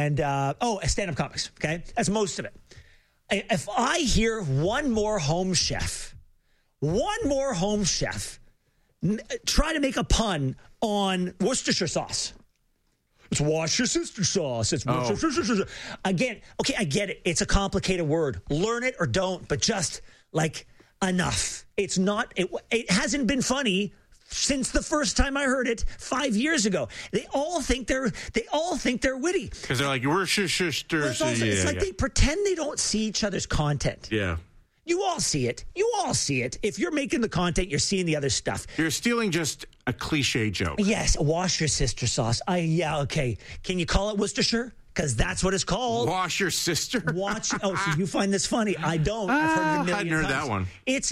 and stand-up comics. Okay, that's most of it. If I hear one more home chef try to make a pun on Worcestershire sauce. It's Worcestershire sauce. It's Worcestershire. Again, okay, I get it. It's a complicated word. Learn it or don't, but just like enough. It's not. It hasn't been funny since the first time I heard it 5 years ago. They all think they're witty because they're like Worcestershire. It's like they pretend they don't see each other's content. Yeah. You all see it. If you're making the content, you're seeing the other stuff. You're stealing just a cliche joke. Yes, wash your sister sauce. Okay. Can you call it Worcestershire? Because that's what it's called. Wash your sister? So you find this funny. I don't. I've heard it a million I hadn't heard times. that one.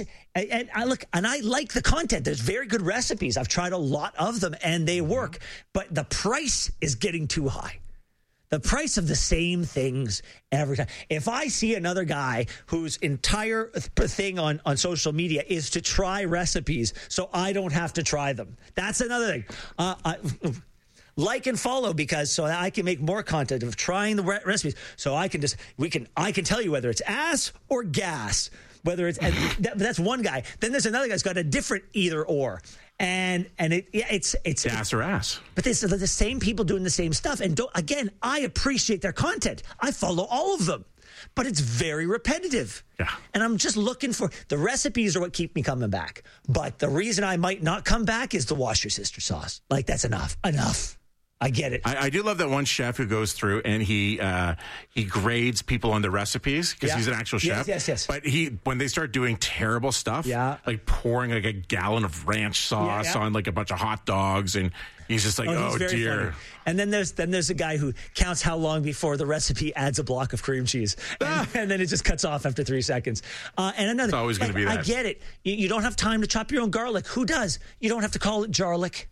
I like the content. There's very good recipes. I've tried a lot of them, and they work. But the price is getting too high. The price of the same things every time. If I see another guy whose entire thing on social media is to try recipes so I don't have to try them, that's another thing. Like and follow so I can make more content of trying the recipes. So I can tell you whether it's ass or gas. Whether it's that's one guy. Then there's another guy who's got a different either or. And it's ass or ass. But they're the same people doing the same stuff. And I appreciate their content. I follow all of them. But it's very repetitive. Yeah. And I'm just looking for the recipes are what keep me coming back. But the reason I might not come back is the wash your sister sauce. Like that's enough. I get it. I do love that one chef who goes through and he grades people on the recipes because he's an actual chef. Yes. But when they start doing terrible stuff, like pouring like a gallon of ranch sauce on like a bunch of hot dogs, and he's just like, oh dear. Funny. And then there's a guy who counts how long before the recipe adds a block of cream cheese, and then it just cuts off after 3 seconds. And another, it's always going to be that. I get it. You don't have time to chop your own garlic. Who does? You don't have to call it jarlic.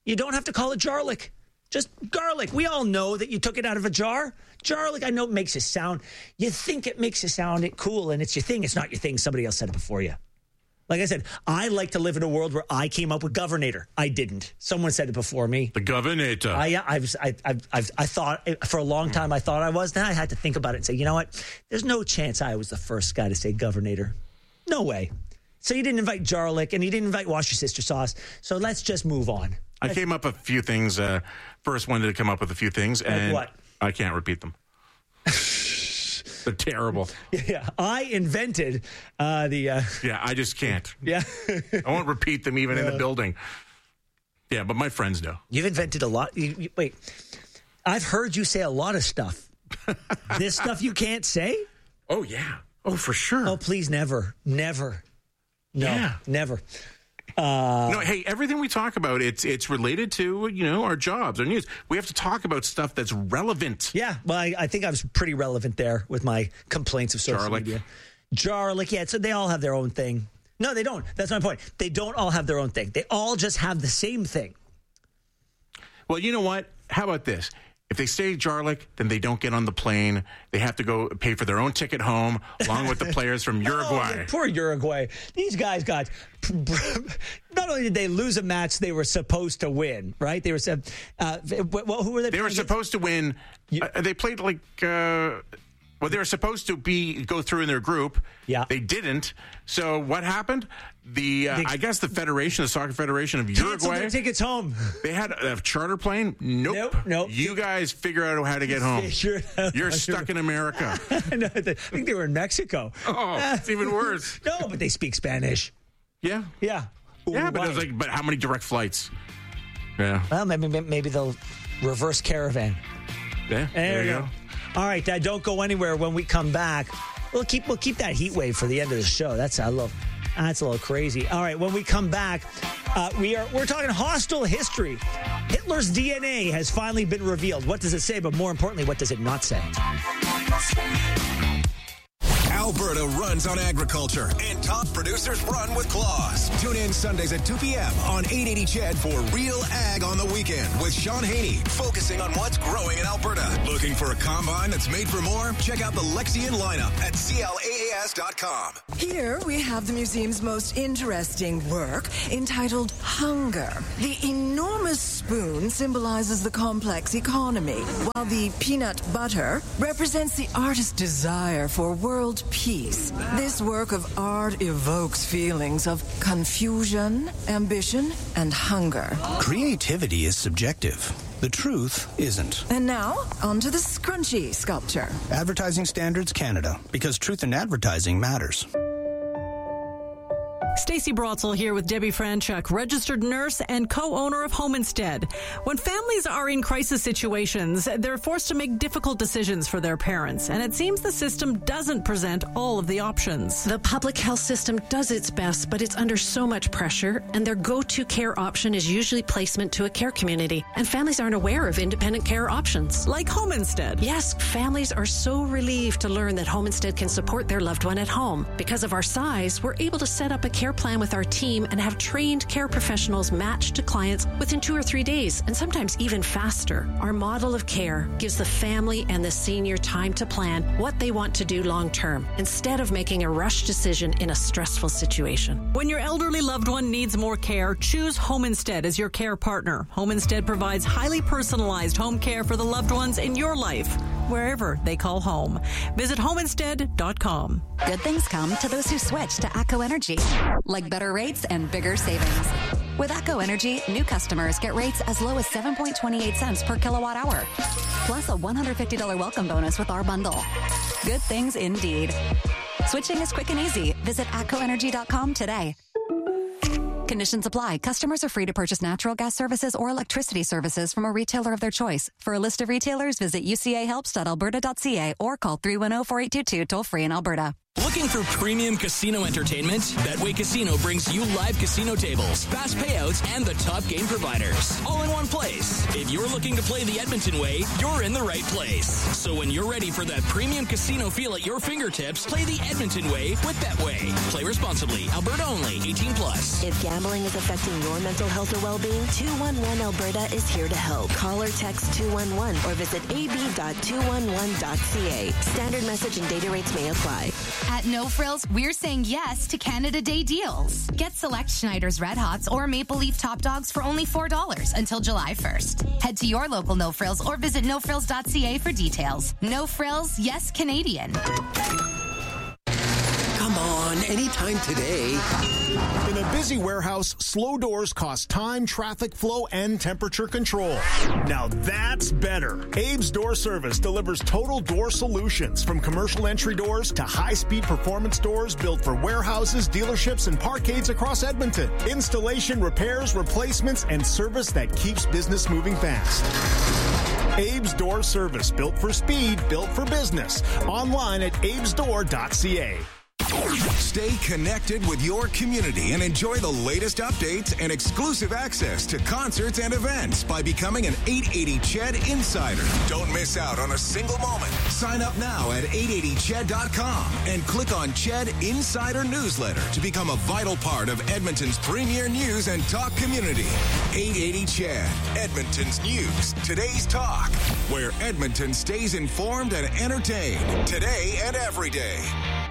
Just garlic. We all know that you took it out of a jar. Garlic, I know it makes it sound. You think it makes it sound cool, and it's your thing. It's not your thing. Somebody else said it before you. Like I said, I like to live in a world where I came up with Governator. I didn't. Someone said it before me. The Governator. I thought for a long time I thought I was. Then I had to think about it and say, you know what? There's no chance I was the first guy to say Governator. No way. So you didn't invite Jarlic, and you didn't invite Wash Your Sister Sauce. So let's just move on. I came up with a few things. First one to come up with a few things, and like what? I can't repeat them. They're terrible. Yeah, I invented Yeah, I just can't. Yeah. I won't repeat them even in the building. Yeah, but my friends know. You've invented a lot. Wait, I've heard you say a lot of stuff. This stuff you can't say? Oh, yeah. Oh, for sure. Oh, please, never. No, never. No, hey, everything we talk about, it's related to, our jobs, our news. We have to talk about stuff that's relevant. Yeah, well, I think I was pretty relevant there with my complaints of social media. Jarlic, yeah, so they all have their own thing. No, they don't. That's my point. They don't all have their own thing. They all just have the same thing. Well, you know what? How about this? If they say Jarlic, then they don't get on the plane. They have to go pay for their own ticket home, along with the players from Uruguay. Poor Uruguay. These guys got... Not only did they lose a match they were supposed to win, right? They were... who were they? They were supposed to win. They played like... they were supposed to go through in their group. Yeah. They didn't. So what happened? I guess the Soccer Federation of Uruguay... their tickets home. They had a charter plane? Nope. You guys figure out how to get home. You're stuck in America. No, I think they were in Mexico. Oh, it's even worse. No, but they speak Spanish. Yeah. Yeah. Yeah, but but how many direct flights? Yeah. Well, maybe they'll reverse caravan. Yeah. There you go. All right, don't go anywhere. When we come back, we'll keep that heat wave for the end of the show. That's a little crazy. All right, when we come back, we're talking hostile history. Hitler's DNA has finally been revealed. What does it say? But more importantly, what does it not say? Alberta runs on agriculture, and top producers run with claws. Tune in Sundays at 2 p.m. on 880 CHED for Real Ag on the Weekend with Sean Haney, focusing on what's growing in Alberta. Look Looking for a combine that's made for more? Check out the Lexion lineup at CLAAS.com. Here we have the museum's most interesting work, entitled Hunger. The enormous spoon symbolizes the complex economy, while the peanut butter represents the artist's desire for world peace. This work of art evokes feelings of confusion, ambition, and hunger. Creativity is subjective. The truth isn't. And now, on to the scrunchy sculpture. Advertising Standards Canada, because truth in advertising matters. Stacey Brotzel here with Debbie Franchuk, registered nurse and co-owner of Home Instead. When families are in crisis situations, they're forced to make difficult decisions for their parents, and it seems the system doesn't present all of the options. The public health system does its best, but it's under so much pressure, and their go-to care option is usually placement to a care community, and families aren't aware of independent care options. Like Home Instead. Yes, families are so relieved to learn that Home Instead can support their loved one at home. Because of our size, we're able to set up a care plan with our team and have trained care professionals matched to clients within 2 or 3 days, and sometimes even faster. Our model of care gives the family and the senior time to plan what they want to do long term, instead of making a rushed decision in a stressful situation. When your elderly loved one needs more care, choose Home Instead as your care partner. Home Instead provides highly personalized home care for the loved ones in your life, wherever they call home. Visit homeinstead.com. Good things come to those who switch to ATCO Energy, like better rates and bigger savings. With ATCO Energy, new customers get rates as low as 7.28 cents per kilowatt hour, plus a $150 welcome bonus with our bundle. Good things indeed. Switching is quick and easy. Visit atcoenergy.com today. Conditions apply. Customers are free to purchase natural gas services or electricity services from a retailer of their choice. For a list of retailers, visit ucahelps.alberta.ca or call 310-4822 toll-free in Alberta. Looking for premium casino entertainment? Betway Casino brings you live casino tables, fast payouts, and the top game providers, all in one place. If you're looking to play the Edmonton way, you're in the right place. So when you're ready for that premium casino feel at your fingertips, play the Edmonton way with Betway. Play responsibly. Alberta only. 18 plus. If gambling is affecting your mental health or well-being, 211 Alberta is here to help. Call or text 211 or visit ab.211.ca. Standard message and data rates may apply. At No Frills, we're saying yes to Canada Day deals. Get select Schneider's Red Hots or Maple Leaf Top Dogs for only $4 until July 1st. Head to your local No Frills or visit nofrills.ca for details. No Frills, yes Canadian. Come on, anytime today. In a busy warehouse, slow doors cost time, traffic flow, and temperature control. Now that's better. Abe's Door Service delivers total door solutions, from commercial entry doors to high-speed performance doors built for warehouses, dealerships, and parkades across Edmonton. Installation, repairs, replacements, and service that keeps business moving fast. Abe's Door Service, built for speed, built for business. Online at abesdoor.ca. Stay connected with your community and enjoy the latest updates and exclusive access to concerts and events by becoming an 880 CHED Insider. Don't miss out on a single moment. Sign up now at 880ched.com and click on CHED Insider Newsletter to become a vital part of Edmonton's premier news and talk community. 880 CHED, Edmonton's news, today's talk, where Edmonton stays informed and entertained today and every day.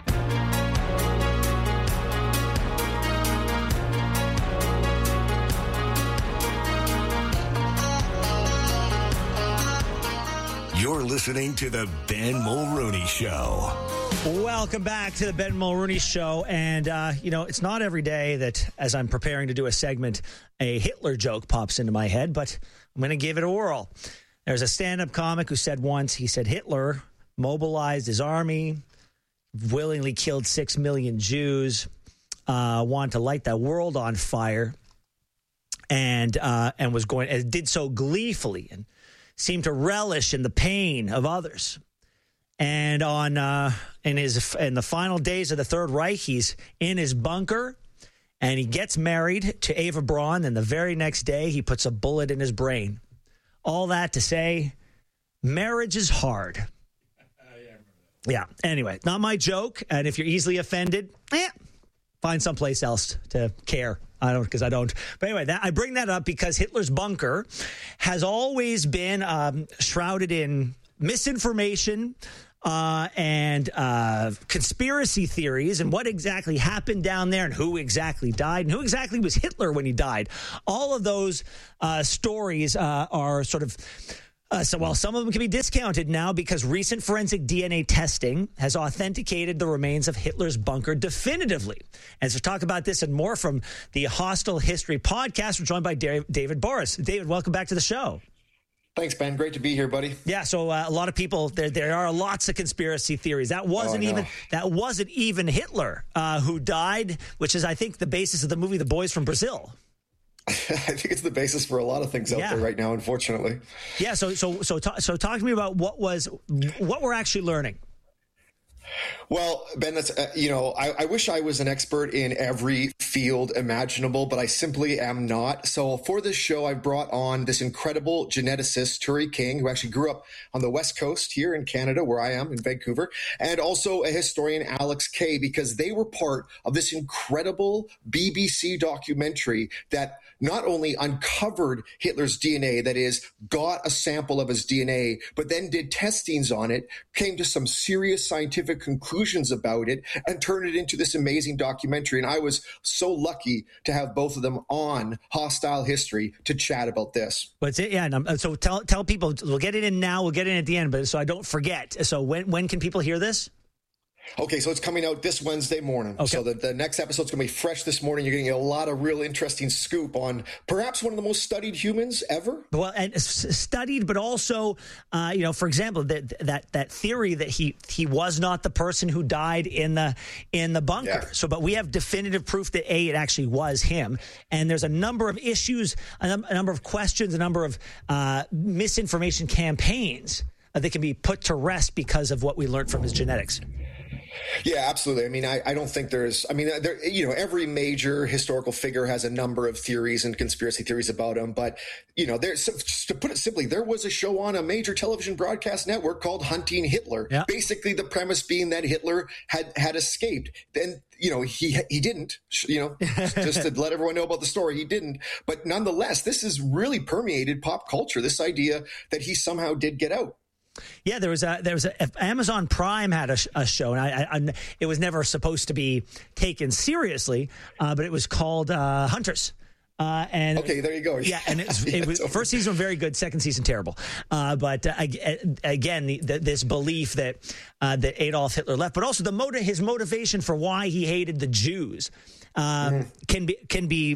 You're listening to the Ben Mulrooney Show. Welcome back to the Ben Mulrooney Show. And, it's not every day that, as I'm preparing to do a segment, a Hitler joke pops into my head, but I'm going to give it a whirl. There's a stand-up comic who said once, he said, Hitler mobilized his army, willingly killed 6 million Jews, wanted to light the world on fire, and did so gleefully and seemed to relish in the pain of others. And in the final days of the Third Reich, he's in his bunker, and he gets married to Eva Braun, and the very next day he puts a bullet in his brain. All that to say, marriage is hard. Yeah, anyway, not my joke, and if you're easily offended, find someplace else to care. I don't. But anyway, I bring that up because Hitler's bunker has always been shrouded in misinformation and conspiracy theories and what exactly happened down there and who exactly died and who exactly was Hitler when he died. All of those stories are sort of... while some of them can be discounted now because recent forensic DNA testing has authenticated the remains of Hitler's bunker definitively. And to talk about this and more from the Hostile History podcast, we're joined by David Boris. David, welcome back to the show. Thanks, Ben. Great to be here, buddy. Yeah, so a lot of people, there are lots of conspiracy theories. That wasn't even Hitler who died, which is, I think, the basis of the movie The Boys from Brazil. I think it's the basis for a lot of things out there right now, unfortunately. Yeah. So talk to me about what we're actually learning. Well, Ben, that's I wish I was an expert in every field imaginable, but I simply am not. So for this show, I brought on this incredible geneticist, Turi King, who actually grew up on the West Coast here in Canada, where I am in Vancouver, and also a historian, Alex Kay, because they were part of this incredible BBC documentary that not only uncovered Hitler's DNA, that is, got a sample of his DNA, but then did testings on it, came to some serious scientific conclusions about it, and turned it into this amazing documentary. And I was so lucky to have both of them on Hostile History to chat about this. But so tell people, we'll get it in now, we'll get it in at the end, but so I don't forget. So when can people hear this? Okay, so it's coming out this Wednesday morning. Okay. So the next episode's going to be fresh this morning. You're going to get a lot of real interesting scoop on perhaps one of the most studied humans ever. Well, and studied, but also, for example, that theory that he was not the person who died in the bunker. Yeah. So, but we have definitive proof that it actually was him. And there's a number of issues, a number of questions, a number of misinformation campaigns that can be put to rest because of what we learned from his genetics. Yeah, absolutely. I mean, I don't think every major historical figure has a number of theories and conspiracy theories about him. But, to put it simply, there was a show on a major television broadcast network called Hunting Hitler. Yeah. Basically, the premise being that Hitler had escaped. And, he didn't, just to let everyone know about the story, he didn't. But nonetheless, this has really permeated pop culture, this idea that he somehow did get out. Yeah, there was Amazon Prime had a show, and it was never supposed to be taken seriously, but it was called Hunters. Okay, there you go. Yeah, and it was first season very good, second season terrible. But again, this belief that Adolf Hitler left, but also his motivation for why he hated the Jews can be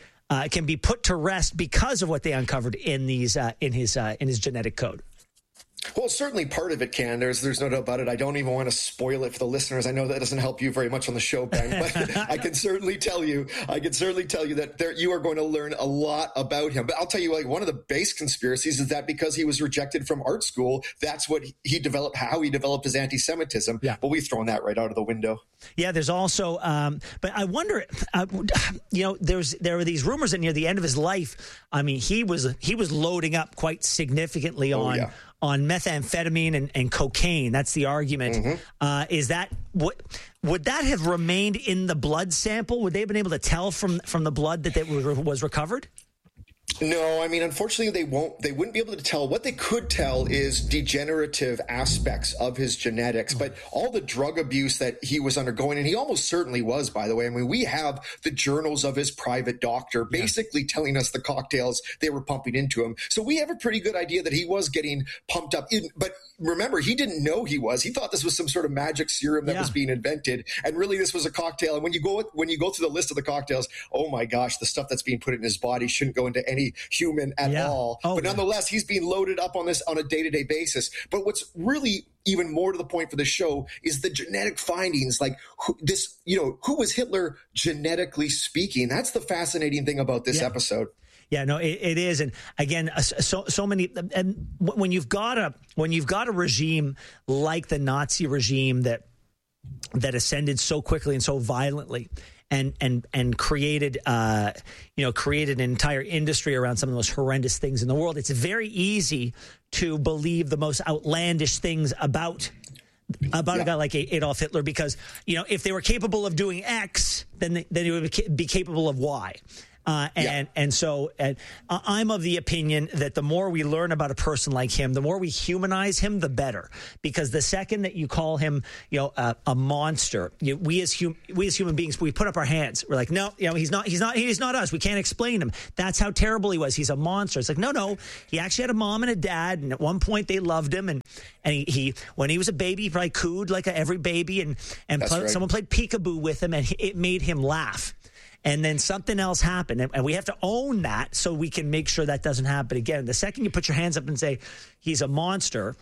put to rest because of what they uncovered in his genetic code. Well, certainly part of it can. There's no doubt about it. I don't even want to spoil it for the listeners. I know that doesn't help you very much on the show, Ben, but I can certainly tell you that you are going to learn a lot about him. But I'll tell you, one of the base conspiracies is that because he was rejected from art school, that's what how he developed his anti-Semitism. Yeah. But we've thrown that right out of the window. Yeah, there's also, but I wonder, there were these rumors that near the end of his life, I mean, he was loading up quite significantly on methamphetamine and cocaine. That's the argument. Mm-hmm. Is that would that have remained in the blood sample? Would they have been able to tell from the blood that was recovered? No, I mean, unfortunately, they wouldn't be able to tell. What they could tell is degenerative aspects of his genetics, but all the drug abuse that he was undergoing, and he almost certainly was, by the way. I mean, we have the journals of his private doctor basically telling us the cocktails they were pumping into him. So we have a pretty good idea that he was getting pumped up. But remember, he didn't know he was. He thought this was some sort of magic serum that was being invented, and really this was a cocktail. And when you go through the list of the cocktails, oh my gosh, the stuff that's being put in his body shouldn't go into any human at all. But nonetheless, he's being loaded up on this on a day-to-day basis. But what's really even more to the point for the show is the genetic findings. Like who was Hitler genetically speaking? That's the fascinating thing about this episode. Yeah, no, it is, and again, so many. And when you've got a regime like the Nazi regime that ascended so quickly and so violently, and created an entire industry around some of the most horrendous things in the world, it's very easy to believe the most outlandish things about a guy like Adolf Hitler, because if they were capable of doing X, then they would be capable of Y. And so I'm of the opinion that the more we learn about a person like him, the more we humanize him, the better. Because the second that you call him, a monster, we as human beings, we put up our hands. We're like, no, he's not us. We can't explain him. That's how terrible he was. He's a monster. It's like, no. He actually had a mom and a dad, and at one point they loved him. And he when he was a baby, he probably cooed like every baby, and someone played peekaboo with him, and it made him laugh. And then something else happened, and we have to own that so we can make sure that doesn't happen again. The second you put your hands up and say he's a monster,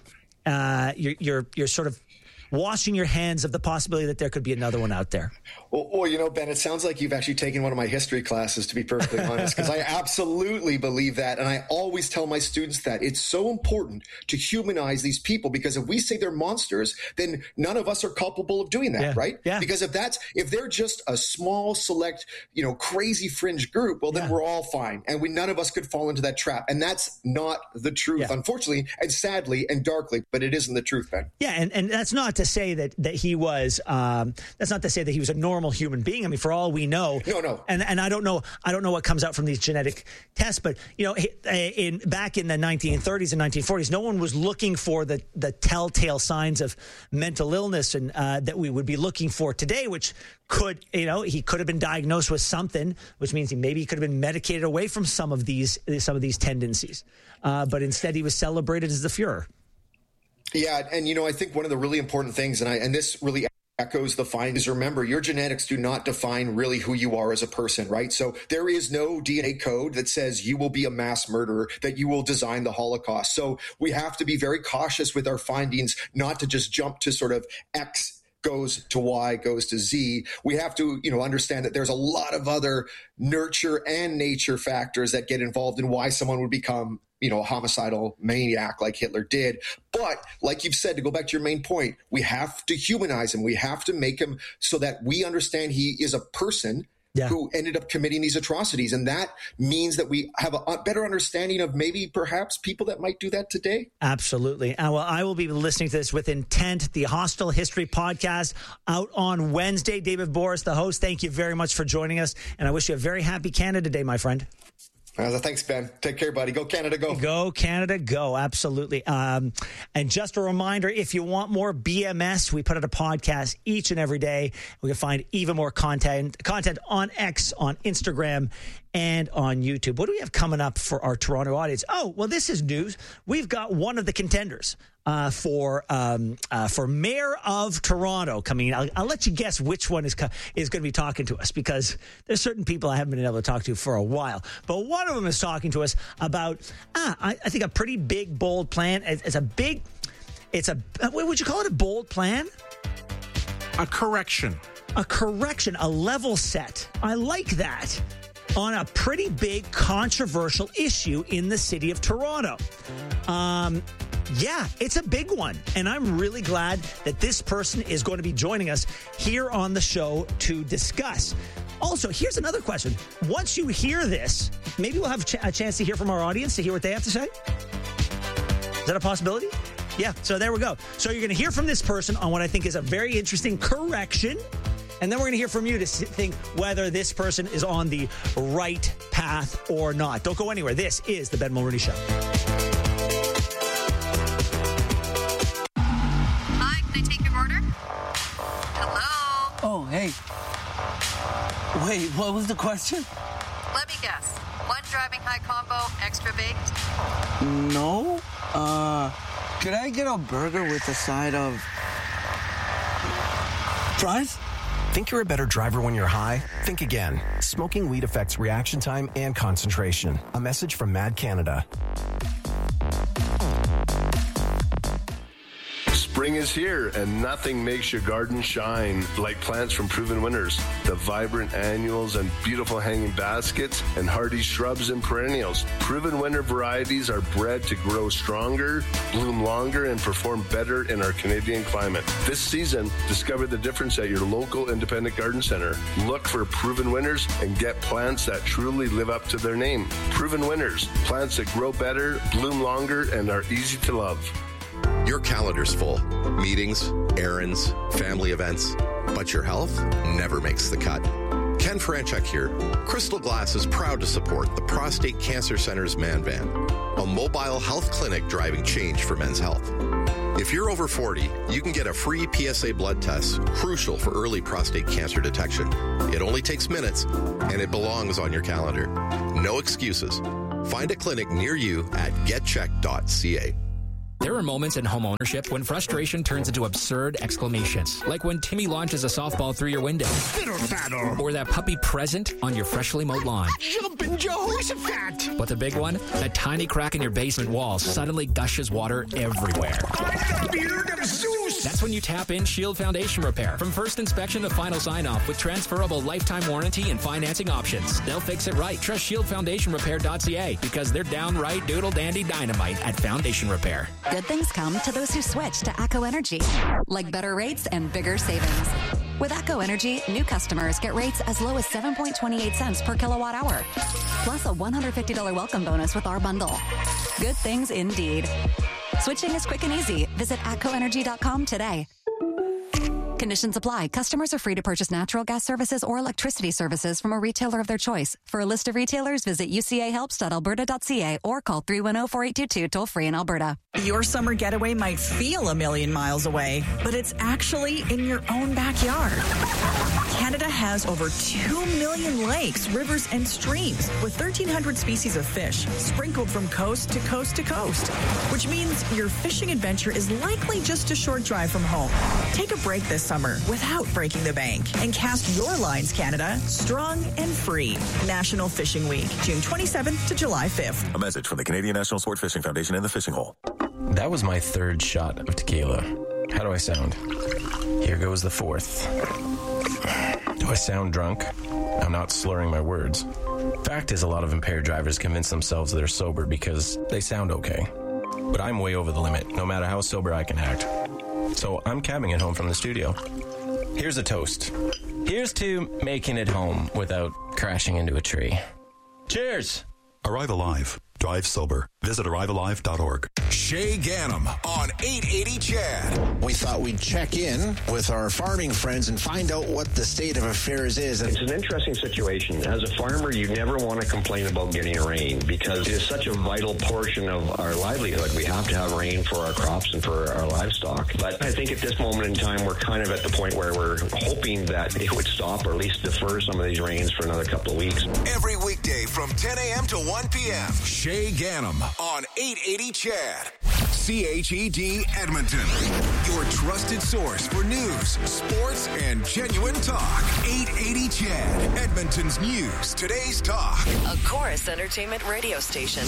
you're sort of washing your hands of the possibility that there could be another one out there. Well, Ben, it sounds like you've actually taken one of my history classes, to be perfectly honest, because I absolutely believe that. And I always tell my students that it's so important to humanize these people, because if we say they're monsters, then none of us are culpable of doing that, right? Yeah. Because if they're just a small, select, crazy fringe group, well, then we're all fine. And none of us could fall into that trap. And that's not the truth, unfortunately, and sadly and darkly, but it isn't the truth, Ben. Yeah. And that's not to say that he was, that's not to say that he was a normal human being. I mean, for all we know, no. And I don't know what comes out from these genetic tests, but back in the 1930s and 1940s, no one was looking for the telltale signs of mental illness and that we would be looking for today, which could, he could have been diagnosed with something, which means he could have been medicated away from some of these tendencies. But instead he was celebrated as the Fuhrer. Yeah, and I think one of the really important things, and this really echoes the findings, remember, your genetics do not define really who you are as a person, right? So there is no DNA code that says you will be a mass murderer, that you will design the Holocaust. So we have to be very cautious with our findings, not to just jump to sort of X goes to Y, goes to Z. We have to, understand that there's a lot of other nurture and nature factors that get involved in why someone would become a homicidal maniac like Hitler did. But like you've said, to go back to your main point, we have to humanize him. We have to make him so that we understand he is a person who ended up committing these atrocities. And that means that we have a better understanding of maybe perhaps people that might do that today. Absolutely. Well, I will be listening to this with intent, the Hostile History podcast, out on Wednesday. David Borys, the host, thank you very much for joining us. And I wish you a very happy Canada Day, my friend. Thanks, Ben. Take care, buddy. Go Canada, go. Go Canada, go. Absolutely. And just a reminder, if you want more BMS, we put out a podcast each and every day. We can find even more content on X, on Instagram, and on YouTube. What do we have coming up for our Toronto audience? Oh, well, this is news. We've got one of the contenders for Mayor of Toronto coming in. I'll let you guess which one is going to be talking to us, because there's certain people I haven't been able to talk to for a while. But one of them is talking to us about, I think, a pretty big, bold plan. What would you call it? A bold plan? A correction, a level set. I like that. On a pretty big controversial issue in the city of Toronto. Yeah, it's a big one. And I'm really glad that this person is going to be joining us here on the show to discuss. Also, here's another question. Once you hear this, maybe we'll have a chance to hear from our audience, to hear what they have to say. Is that a possibility? Yeah, so there we go. So you're going to hear from this person on what I think is a very interesting correction. And then we're going to hear from you to think whether this person is on the right path or not. Don't go anywhere. This is the Ben Mulroney Show. Hi, can I take your order? Hello? Oh, hey. Wait, what was the question? Let me guess. One driving high combo, extra baked? No. Could I get a burger with a side of fries? Think you're a better driver when you're high? Think again. Smoking weed affects reaction time and concentration. A message from Mad Canada. Spring is here, and nothing makes your garden shine like plants from Proven Winners. The vibrant annuals and beautiful hanging baskets and hardy shrubs and perennials. Proven Winner varieties are bred to grow stronger, bloom longer, and perform better in our Canadian climate. This season, discover the difference at your local independent garden center. Look for Proven Winners and get plants that truly live up to their name. Proven Winners, plants that grow better, bloom longer, and are easy to love. Your calendar's full. Meetings, errands, family events. But your health never makes the cut. Ken Franchuk here. Crystal Glass is proud to support the Prostate Cancer Center's Man Van, a mobile health clinic driving change for men's health. If you're over 40, you can get a free PSA blood test, crucial for early prostate cancer detection. It only takes minutes, and it belongs on your calendar. No excuses. Find a clinic near you at getcheck.ca. There are moments in home ownership when frustration turns into absurd exclamations, like when Timmy launches a softball through your window, or that puppy present on your freshly mowed lawn. Jumpin' Jehoshaphat! But the big one, that tiny crack in your basement wall suddenly gushes water everywhere. I'm the beard of Zeus! That's when you tap in Shield Foundation Repair. From first inspection to final sign-off with transferable lifetime warranty and financing options. They'll fix it right. Trust ShieldFoundationRepair.ca because they're downright doodle-dandy dynamite at Foundation Repair. Good things come to those who switch to ACO Energy, like better rates and bigger savings. With ACO Energy, new customers get rates as low as 7.28 cents per kilowatt hour, plus a $150 welcome bonus with our bundle. Good things indeed. Switching is quick and easy. Visit ACOenergy.com today. Conditions apply. Customers are free to purchase natural gas services or electricity services from a retailer of their choice. For a list of retailers, visit ucahelps.alberta.ca or call 310-4822 toll-free in Alberta. Your summer getaway might feel a million miles away, but it's actually in your own backyard. Canada has over 2 million lakes, rivers, and streams with 1,300 species of fish sprinkled from coast to coast to coast, which means your fishing adventure is likely just a short drive from home. Take a break this summer without breaking the bank and cast your lines, Canada, strong and free. National Fishing Week, June 27th to July 5th. A message from the Canadian National Sport Fishing Foundation and the Fishing Hole. That was my third shot of tequila. How do I sound? Here goes the fourth. Do I sound drunk? I'm not slurring my words. Fact is, a lot of impaired drivers convince themselves they're sober because they sound okay. But I'm way over the limit, no matter how sober I can act. So I'm cabbing it home from the studio. Here's a toast. Here's to making it home without crashing into a tree. Cheers! Arrive Alive. Drive sober. Visit arrivealive.org. Shay Ganem on 880 CHED. We thought we'd check in with our farming friends and find out what the state of affairs is. It's an interesting situation. As a farmer, you never want to complain about getting rain because it is such a vital portion of our livelihood. We have to have rain for our crops and for our livestock. But I think at this moment in time, we're kind of at the point where we're hoping that it would stop or at least defer some of these rains for another couple of weeks. Every weekday from 10 a.m. to 1 p.m. Shay Ganem on 880 CHED. CHED Edmonton. Your trusted source for news, sports, and genuine talk. 880 CHED. Edmonton's news. Today's talk. A Chorus Entertainment radio station.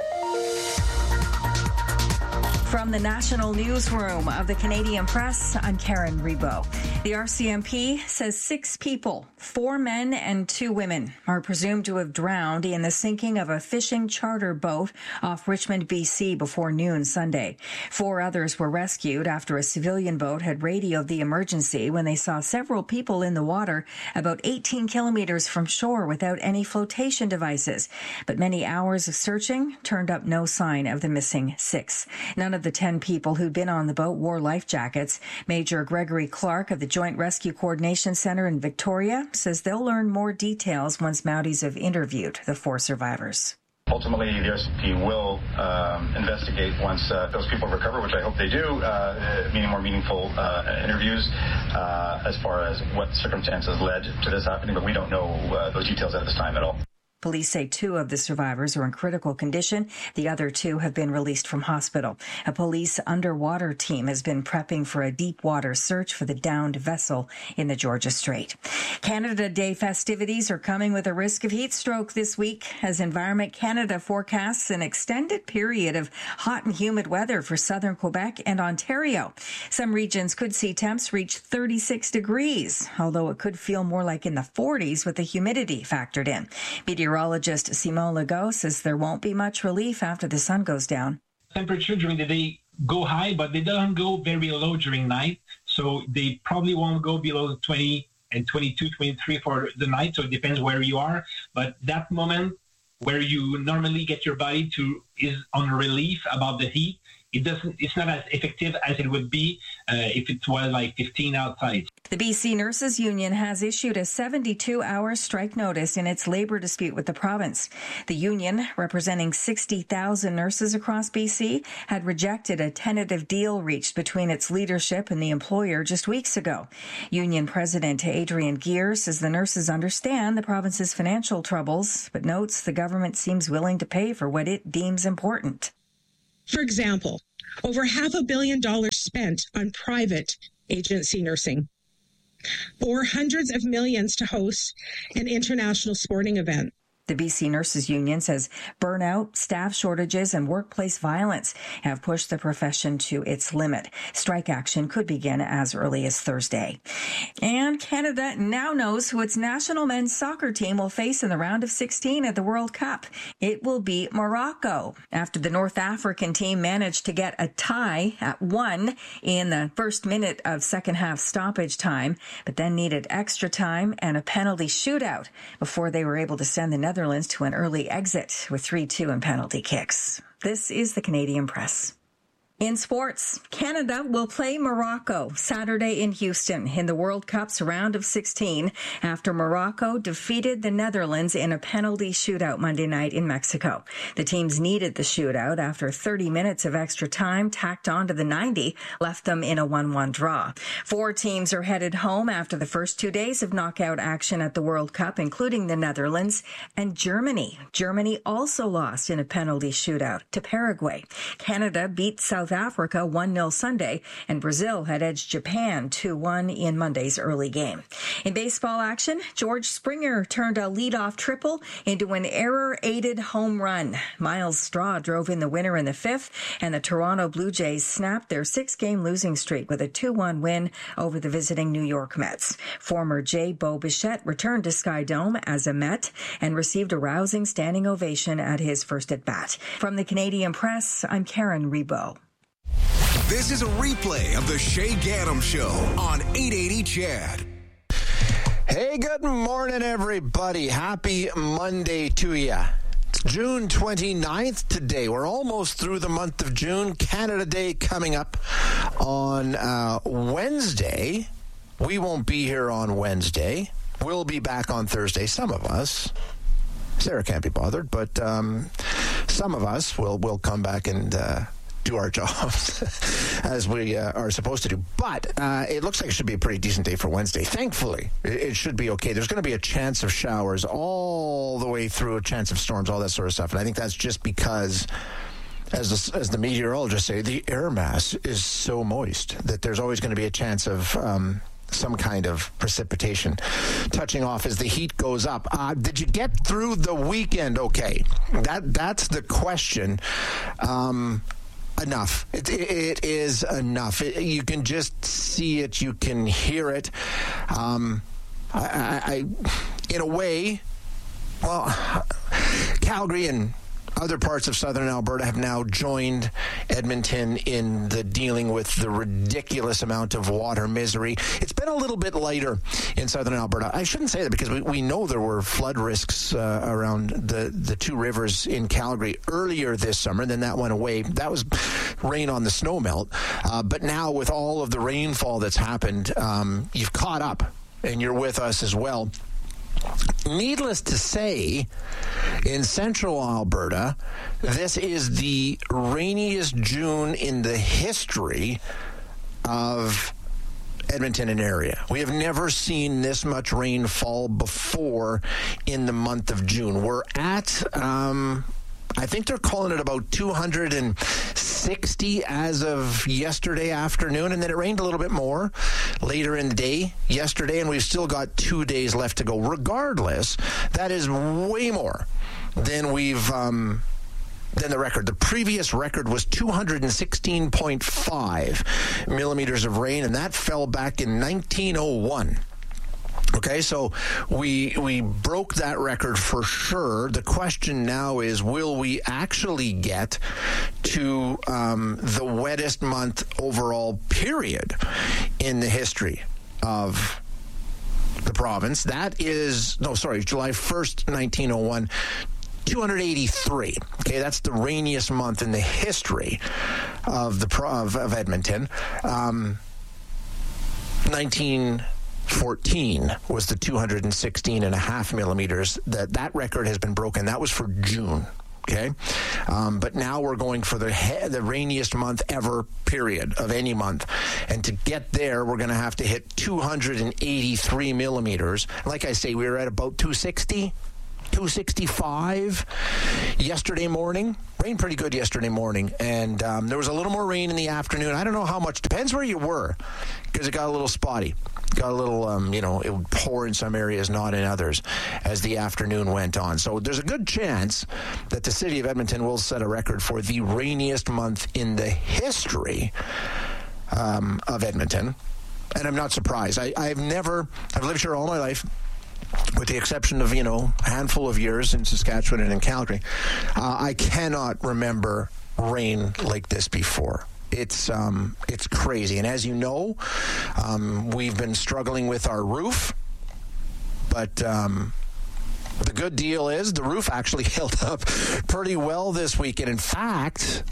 From the National Newsroom of the Canadian Press, I'm Karen Rebo. The RCMP says 6 people, 4 men and 2 women, are presumed to have drowned in the sinking of a fishing charter boat off Richmond, BC before noon Sunday. 4 others were rescued after a civilian boat had radioed the emergency when they saw several people in the water about 18 kilometers from shore without any flotation devices. But many hours of searching turned up no sign of the missing 6. None of the 10 people who'd been on the boat wore life jackets. Major Gregory Clark of the Joint Rescue Coordination Center in Victoria says they'll learn more details once Mounties have interviewed the 4 survivors. Ultimately, the RCMP will investigate once those people recover, which I hope they do, meaning more meaningful interviews as far as what circumstances led to this happening, but we don't know those details at this time at all. Police say 2 of the survivors are in critical condition. The other 2 have been released from hospital. A police underwater team has been prepping for a deep water search for the downed vessel in the Georgia Strait. Canada Day festivities are coming with a risk of heat stroke this week as Environment Canada forecasts an extended period of hot and humid weather for southern Quebec and Ontario. Some regions could see temps reach 36 degrees, although it could feel more like in the 40s with the humidity factored in. Meteorologist Simon Legault says there won't be much relief after the sun goes down. Temperature during the day go high, but they don't go very low during night. So they probably won't go below 20 and 22, 23 for the night. So it depends where you are. But that moment where you normally get your body to is on relief about the heat, it's not as effective as it would be if it was like 15 outside. The BC Nurses Union has issued a 72-hour strike notice in its labor dispute with the province. The union, representing 60,000 nurses across BC, had rejected a tentative deal reached between its leadership and the employer just weeks ago. Union President Adrian Geer says the nurses understand the province's financial troubles, but notes the government seems willing to pay for what it deems important. For example, over $500 million spent on private agency nursing, or hundreds of millions to host an international sporting event. The BC Nurses Union says burnout, staff shortages, and workplace violence have pushed the profession to its limit. Strike action could begin as early as Thursday. And Canada now knows who its national men's soccer team will face in the round of 16 at the World Cup. It will be Morocco, after the North African team managed to get a tie at 1 in the first minute of second half stoppage time, but then needed extra time and a penalty shootout before they were able to send the Netherlands to an early exit with 3-2 in penalty kicks. This is the Canadian Press. In sports, Canada will play Morocco Saturday in Houston in the World Cup's round of 16 after Morocco defeated the Netherlands in a penalty shootout Monday night in Mexico. The teams needed the shootout after 30 minutes of extra time tacked onto the 90 left them in a 1-1 draw. 4 teams are headed home after the first 2 days of knockout action at the World Cup, including the Netherlands and Germany. Germany also lost in a penalty shootout to Paraguay. Canada beat South Africa 1-0 Sunday, and Brazil had edged Japan 2-1 in Monday's early game. In baseball action, George Springer turned a leadoff triple into an error-aided home run. Miles Straw drove in the winner in the 5th, and the Toronto Blue Jays snapped their 6-game losing streak with a 2-1 win over the visiting New York Mets. Former Jay Bo Bichette returned to Sky Dome as a Met and received a rousing standing ovation at his first at-bat. From the Canadian Press, I'm Karen Rebo. This is a replay of the Shay Gaddam Show on 880 CHED. Hey, good morning, everybody. Happy Monday to you. It's June 29th today. We're almost through the month of June. Canada Day coming up on Wednesday. We won't be here on Wednesday. We'll be back on Thursday. Some of us. Sarah can't be bothered, but some of us will come back and do our jobs as we are supposed to do. But it looks like it should be a pretty decent day for Wednesday. Thankfully, it should be okay. There's going to be a chance of showers all the way through, a chance of storms, all that sort of stuff. And I think that's just because, as the meteorologists say, the air mass is so moist that there's always going to be a chance of some kind of precipitation touching off as the heat goes up. Did you get through the weekend okay? That's the question. Enough. It is enough. You can just see it. You can hear it. I in a way, well, Calgary and other parts of southern Alberta have now joined Edmonton in the dealing with the ridiculous amount of water misery. It's been a little bit lighter in southern Alberta. I shouldn't say that because we know there were flood risks around the 2 rivers in Calgary earlier this summer. Then that went away. That was rain on the snowmelt. But now with all of the rainfall that's happened, you've caught up and you're with us as well. Needless to say, in central Alberta, this is the rainiest June in the history of Edmonton and area. We have never seen this much rainfall before in the month of June. We're at, I think they're calling it about 260 as of yesterday afternoon, and then it rained a little bit more later in the day yesterday, and we've still got 2 days left to go. Regardless, that is way more than we've than the record. The previous record was 216.5 millimeters of rain, and that fell back in 1901. Okay, so we broke that record for sure. The question now is, will we actually get to the wettest month overall period in the history of the province? That is, July 1st, 1901. 283. Okay, that's the rainiest month in the history of of Edmonton. 2014 was the 216.5 millimeters. That record has been broken. That was for June. Okay, but now we're going for the rainiest month ever, period, of any month. And to get there, we're going to have to hit 283 millimeters. Like I say, we were at about 260. 265 yesterday morning. Rained pretty good yesterday morning, and there was a little more rain in the afternoon. I don't know how much. Depends where you were, because it got a little spotty. Got a little, it would pour in some areas, not in others, as the afternoon went on. So there's a good chance that the city of Edmonton will set a record for the rainiest month in the history of Edmonton. And I'm not surprised. I've lived here all my life, with the exception of, a handful of years in Saskatchewan and in Calgary. I cannot remember rain like this before. It's crazy. And as you know, we've been struggling with our roof, but the good deal is the roof actually held up pretty well this week. And in fact,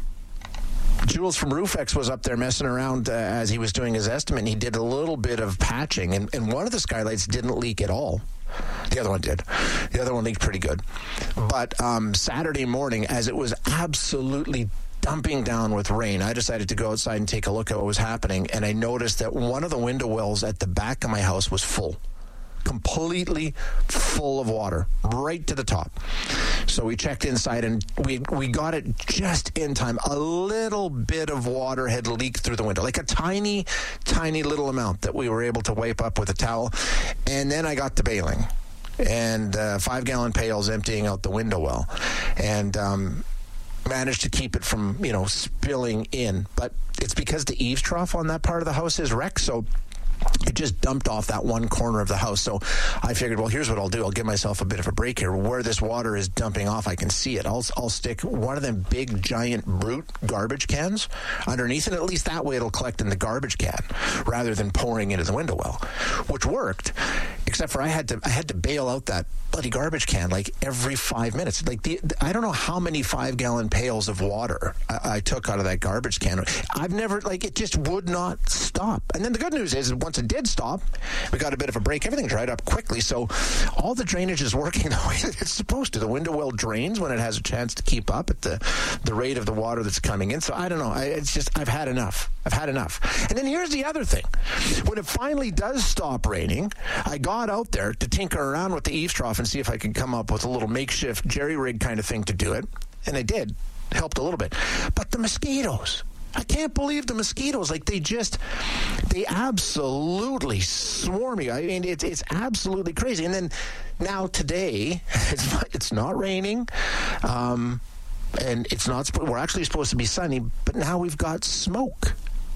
Jules from RoofX was up there messing around as he was doing his estimate, and he did a little bit of patching, and one of the skylights didn't leak at all. The other one did. The other one leaked pretty good. But Saturday morning, as it was absolutely dumping down with rain, I decided to go outside and take a look at what was happening, and I noticed that one of the window wells at the back of my house was full. Completely full of water, right to the top. So we checked inside, and we got it just in time. A little bit of water had leaked through the window, like a tiny, tiny little amount that we were able to wipe up with a towel. And then I got to bailing, and 5-gallon pails emptying out the window well, and managed to keep it from, spilling in. But it's because the eaves trough on that part of the house is wrecked, so it just dumped off that one corner of the house. So I figured, well, here's what I'll do. I'll give myself a bit of a break here. Where this water is dumping off, I can see it. I'll stick one of them big, giant, brute garbage cans underneath, and at least that way it'll collect in the garbage can rather than pouring into the window well, which worked, except for I had to bail out that bloody garbage can like every 5 minutes. Like I don't know how many 5-gallon pails of water I took out of that garbage can. I've never, it just would not stop. And then the good news is, once it did stop, we got a bit of a break. Everything dried up quickly, so all the drainage is working the way that it's supposed to. The window well drains when it has a chance to keep up at the rate of the water that's coming in. So I don't know. It's just, I've had enough. And then here's the other thing. When it finally does stop raining, I got out there to tinker around with the eaves trough and see if I could come up with a little makeshift jerry rig kind of thing to do it. And I did. It helped a little bit. But the mosquitoes. I can't believe the mosquitoes. They absolutely swarm you. I mean, it's absolutely crazy. And then now today, it's not raining, and it's not. We're actually supposed to be sunny, but now we've got smoke.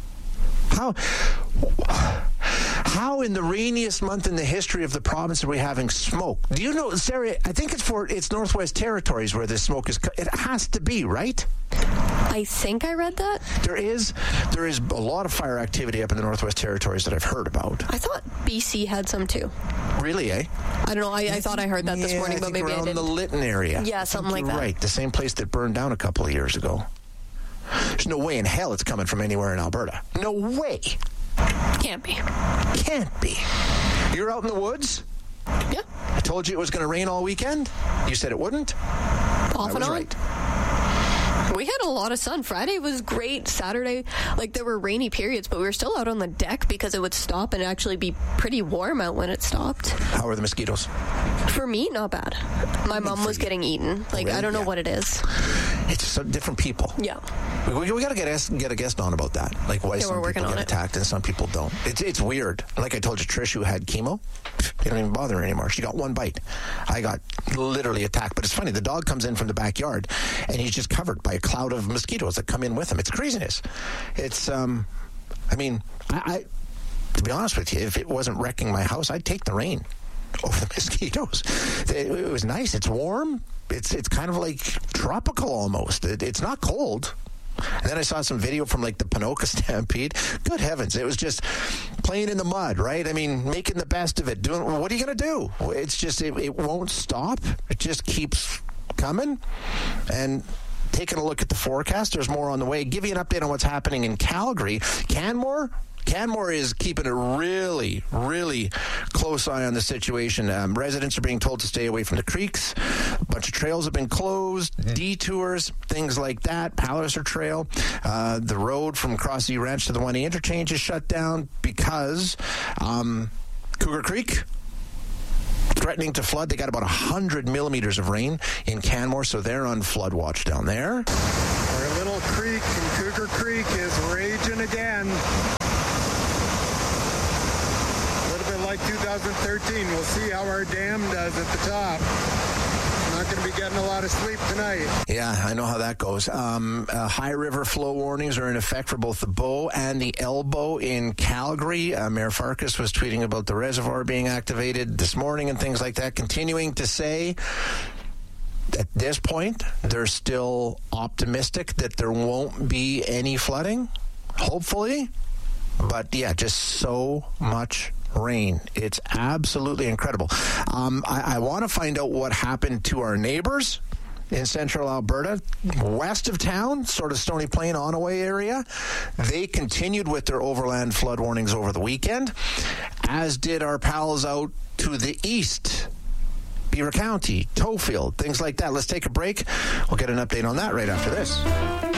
How in the rainiest month in the history of the province are we having smoke? Do you know, Sarah, I think it's Northwest Territories where this smoke is. It has to be, right? I think I read that. There is a lot of fire activity up in the Northwest Territories that I've heard about. I thought BC had some too. Really, eh? I don't know. I thought I heard that this morning, but maybe I didn't. Around the Lytton area. Yeah, something like that. Right, the same place that burned down a couple of years ago. There's no way in hell it's coming from anywhere in Alberta. No way. Can't be. Can't be. You're out in the woods? Yeah. I told you it was going to rain all weekend. You said it wouldn't. Off and on. Right. We had a lot of sun. Friday was great. Saturday, there were rainy periods, but we were still out on the deck because it would stop and actually be pretty warm out when it stopped. How are the mosquitoes? For me, not bad. My mom was getting eaten. Really? I don't know what it is. It's some different people. Yeah. We got to get a guest on about that. Why some people get attacked and some people don't. It's weird. Like I told you, Trish, who had chemo, they don't even bother her anymore. She got one bite. I got literally attacked. But it's funny. The dog comes in from the backyard, and he's just covered by a cloud of mosquitoes that come in with him. It's craziness. It's, I to be honest with you, if it wasn't wrecking my house, I'd take the rain over the mosquitoes. It was nice. It's warm. It's kind of like tropical almost. It's not cold. And then I saw some video from the Ponoka Stampede. Good heavens. It was just playing in the mud, right? I mean, making the best of it. What are you going to do? It's just, it won't stop. It just keeps coming. And taking a look at the forecast, there's more on the way. Give you an update on what's happening in Calgary. Canmore Canmore is keeping a really, really close eye on the situation. Residents are being told to stay away from the creeks. A bunch of trails have been closed, detours, things like that. Palliser Trail, the road from Crossy Ranch to the 1A interchange is shut down because Cougar Creek threatening to flood. They got about 100 millimeters of rain in Canmore, so they're on flood watch down there. Our little creek in Cougar Creek is raging again. A little bit like 2013. We'll see how our dam does at the top. Not going to be getting a lot of sleep tonight. Yeah, I know how that goes. High river flow warnings are in effect for both the Bow and the Elbow in Calgary. Mayor Farkas was tweeting about the reservoir being activated this morning and things like that, continuing to say at this point they're still optimistic that there won't be any flooding, hopefully. But yeah, just so much rain. It's absolutely incredible. I want to find out what happened to our neighbors in central Alberta, west of town, sort of Stony Plain, Onaway area. They continued with their overland flood warnings over the weekend, as did our pals out to the east. Beaver County, Tofield, things like that. Let's take a break. We'll get an update on that right after this.